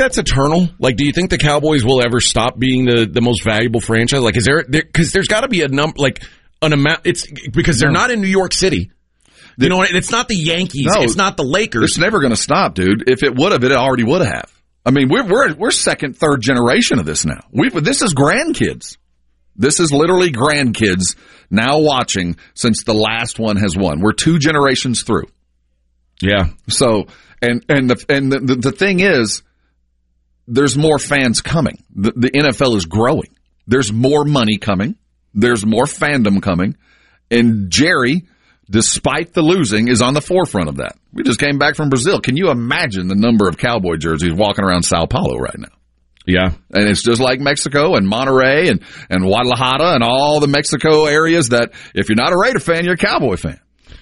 that's eternal? Like, do you think the Cowboys will ever stop being the most valuable franchise? Like, is because there's got to be an amount. It's because they're not in New York City. You know, it's not the Yankees. No, it's not the Lakers. It's never going to stop, dude. If it would have, it already would have. I mean, we're second, third generation of this now. This is grandkids. This is literally grandkids now watching since the last one has won. We're 2 generations through. Yeah. So, the thing is, there's more fans coming. The NFL is growing. There's more money coming. There's more fandom coming. And Jerry, despite the losing, is on the forefront of that. We just came back from Brazil. Can you imagine the number of Cowboy jerseys walking around Sao Paulo right now? Yeah. And it's just like Mexico and Monterrey and Guadalajara and all the Mexico areas that if you're not a Raider fan, you're a Cowboy fan.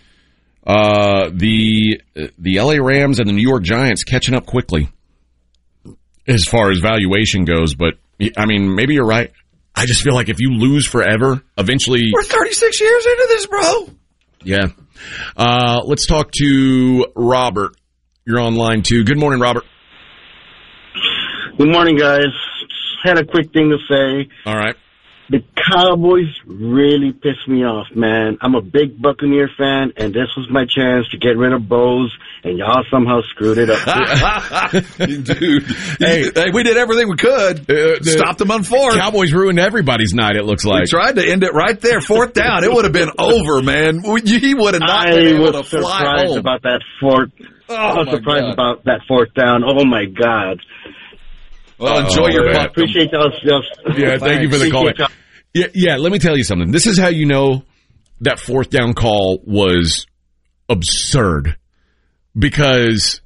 The LA Rams and the New York Giants catching up quickly as far as valuation goes. But, I mean, maybe you're right. I just feel like if you lose forever, eventually... We're 36 years into this, bro. Yeah. Let's talk to Robert. You're on line 2. Good morning, Robert. Good morning, guys. Just had a quick thing to say. All right. The Cowboys really pissed me off, man. I'm a big Buccaneer fan, and this was my chance to get rid of Bose, and y'all somehow screwed it up. Dude, hey, we did everything we could. Stopped them on 4th. Cowboys ruined everybody's night, it looks like. We tried to end it right there, 4th down. It would have been over, man. He would have not been able to fly home. About that fourth. I was surprised about that 4th down. Oh, my God. Well, enjoy your putt. Appreciate y'all. Yeah, thank you for the call. Yeah, let me tell you something. This is how you know that 4th down call was absurd. Because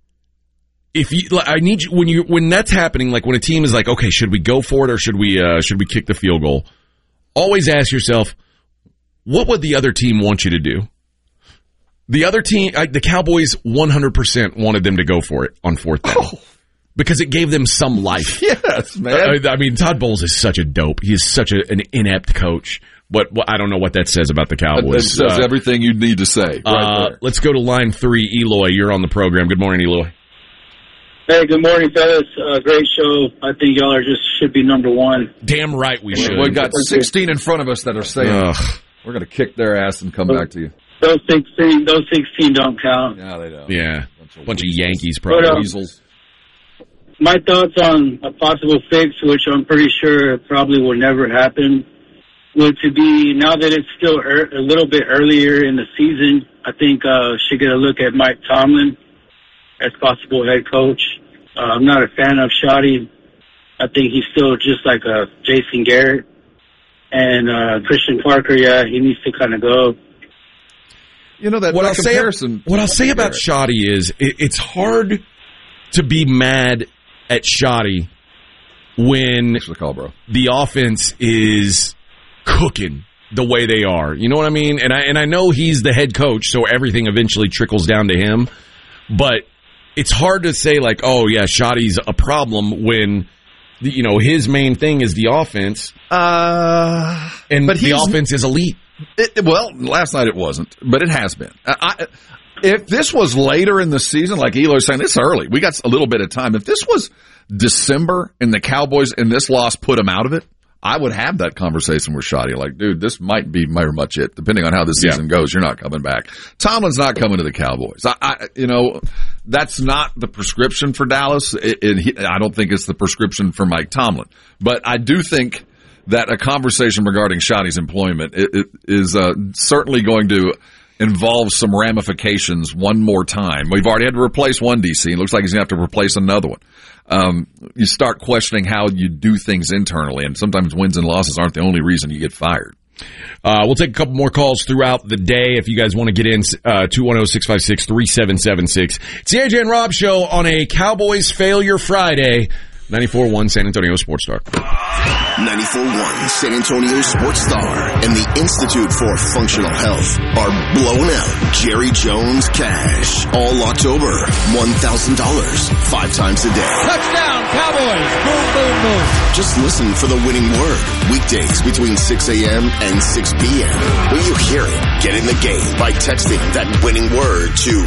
when that's happening, like when a team is like, okay, should we go for it or should we kick the field goal? Always ask yourself, what would the other team want you to do? The other team, the Cowboys 100% wanted them to go for it on 4th down. Oh. Because it gave them some life. Yes, man. I mean, Todd Bowles is such a dope. He is such an inept coach. But I don't know what that says about the Cowboys. It says everything you need to say. Right there. Let's go to line 3. Eloy, you're on the program. Good morning, Eloy. Hey, good morning, fellas. Great show. I think y'all should be number 1. Damn right we should. We've got 16 in front of us that are saying we're going to kick their ass and come back to you. Those 16 don't count. Yeah, they don't. Yeah, bunch of Yankees, probably. Weasels. My thoughts on a possible fix, which I'm pretty sure probably will never happen, would to be, now that it's still a little bit earlier in the season, I think should get a look at Mike Tomlin as possible head coach. I'm not a fan of Shoddy. I think he's still just like a Jason Garrett. And Christian Parker, he needs to kind of go. You know, what I'll say about Shoddy is it's hard to be mad at Shoddy when the offense is cooking the way they are. You know what I mean? And I know he's the head coach, so everything eventually trickles down to him. But it's hard to say, like, oh, yeah, Shoddy's a problem when, his main thing is the offense. But the offense is elite. Well, last night it wasn't, but it has been. If this was later in the season, like Eloy's saying, it's early. We got a little bit of time. If this was December and the Cowboys and this loss put them out of it, I would have that conversation with Shoddy. Like, dude, this might be very much it. Depending on how the season goes, you're not coming back. Tomlin's not coming to the Cowboys. That's not the prescription for Dallas. I don't think it's the prescription for Mike Tomlin. But I do think that a conversation regarding Shoddy's employment is certainly going to involve some ramifications one more time. We've already had to replace one DC. It looks like he's going to have to replace another one. You start questioning how you do things internally, and sometimes wins and losses aren't the only reason you get fired. We'll take a couple more calls throughout the day if you guys want to get in. 210-656-3776. It's the AJ and Rob Show on a Cowboys Failure Friday. 94.1 San Antonio Sports Star. 94.1 San Antonio Sports Star and the Institute for Functional Health are blowing out Jerry Jones cash all October. $1,000 5 times a day. Touchdown, Cowboys. Boom, boom, boom. Just listen for the winning word. Weekdays between 6 a.m. and 6 p.m. When you hear it, get in the game by texting that winning word to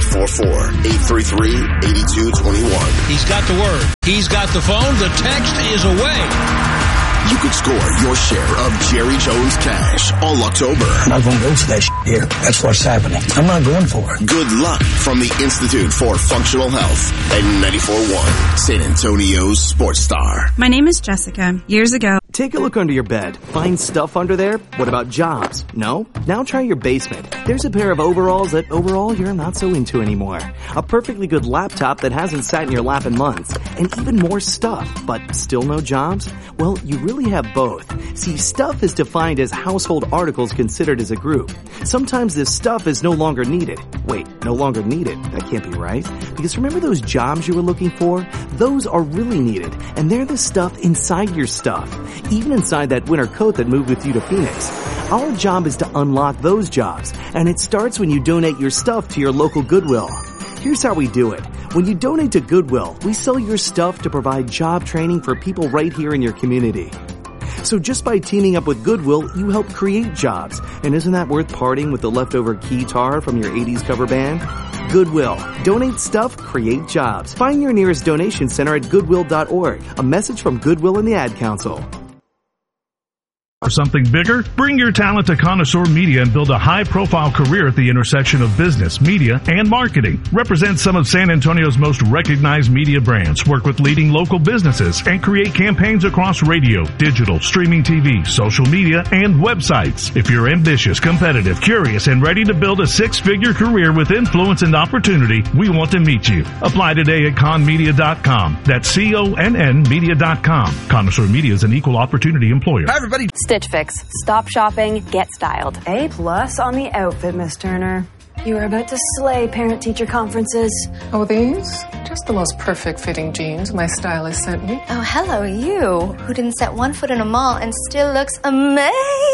844-833-8221. He's got the word. He's got the phone. The text is away. You could score your share of Jerry Jones cash all October. I'm not going to go for that here. That's what's happening. I'm not going for it. Good luck from the Institute for Functional Health at 94.1 San Antonio's Sports Star. My name is Jessica. Years ago, take a look under your bed. Find stuff under there? What about jobs? No? Now try your basement. There's a pair of overalls that overall you're not so into anymore. A perfectly good laptop that hasn't sat in your lap in months. And even more stuff, but still no jobs? Well, you really have both. See, stuff is defined as household articles considered as a group. Sometimes this stuff is no longer needed. Wait, no longer needed? That can't be right. Because remember those jobs you were looking for? Those are really needed, and they're the stuff inside your stuff. Even inside that winter coat that moved with you to Phoenix. Our job is to unlock those jobs, and it starts when you donate your stuff to your local Goodwill. Here's how we do it. When you donate to Goodwill, we sell your stuff to provide job training for people right here in your community. So just by teaming up with Goodwill, you help create jobs. And isn't that worth parting with the leftover guitar from your 80s cover band? Goodwill. Donate stuff, create jobs. Find your nearest donation center at goodwill.org. A message from Goodwill and the Ad Council. For something bigger? Bring your talent to Connoisseur Media and build a high-profile career at the intersection of business, media, and marketing. Represent some of San Antonio's most recognized media brands, work with leading local businesses, and create campaigns across radio, digital, streaming TV, social media, and websites. If you're ambitious, competitive, curious, and ready to build a six-figure career with influence and opportunity, we want to meet you. Apply today at conmedia.com. That's CONN media.com. Connoisseur Media is an equal opportunity employer. Hi, everybody. Stitch Fix. Stop shopping, get styled. A+ on the outfit, Miss Turner. You are about to slay parent-teacher conferences. Oh, these? Just the most perfect fitting jeans my stylist sent me. Oh, hello, you, who didn't set one foot in a mall and still looks amazing.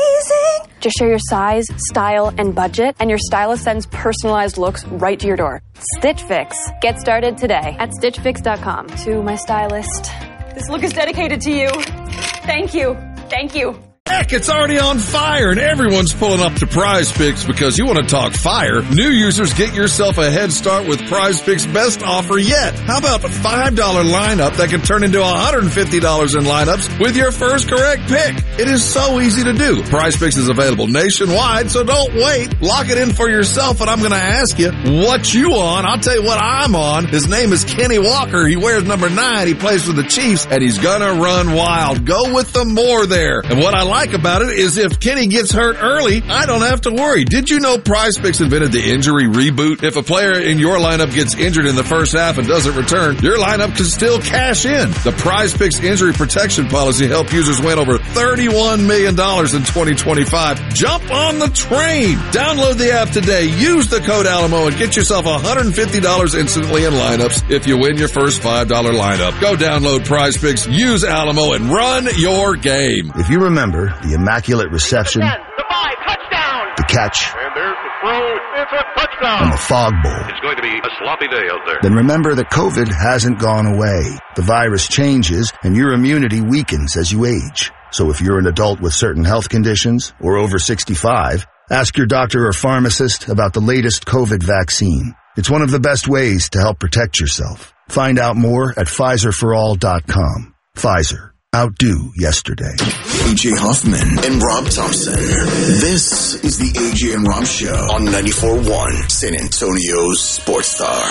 Just share your size, style, and budget, and your stylist sends personalized looks right to your door. Stitch Fix. Get started today at StitchFix.com. To my stylist, this look is dedicated to you. Thank you. Thank you. Heck, it's already on fire, and everyone's pulling up to Prize Picks because you want to talk fire. New users, get yourself a head start with Prize Picks' best offer yet. How about a $5 lineup that can turn into $150 in lineups with your first correct pick? It is so easy to do. Prize Picks is available nationwide, so don't wait. Lock it in for yourself, and I'm going to ask you what you on. I'll tell you what I'm on. His name is Kenny Walker. He wears number 9. He plays for the Chiefs, and he's going to run wild. Go with the more there. And what I like about it is if Kenny gets hurt early, I don't have to worry. Did you know Prize Picks invented the injury reboot? If a player in your lineup gets injured in the first half and doesn't return, your lineup can still cash in. The Prize Picks injury protection policy helped users win over $31 million in 2025. Jump on the train. Download the app today. Use the code Alamo and get yourself $150 instantly in lineups if you win your first $5 lineup. Go download Prize Picks, use Alamo, and run your game. If you remember the immaculate reception, the catch, and there's the throw. It's a touchdown. And the fog bowl. It's going to be a sloppy day out there. Then remember that COVID hasn't gone away. The virus changes, and your immunity weakens as you age. So if you're an adult with certain health conditions or over 65, ask your doctor or pharmacist about the latest COVID vaccine. It's one of the best ways to help protect yourself. Find out more at PfizerForAll.com. Pfizer. Outdo yesterday. AJ Hoffman and Rob Thompson. This is the AJ and Rob Show on 94.1 San Antonio's Sports Star.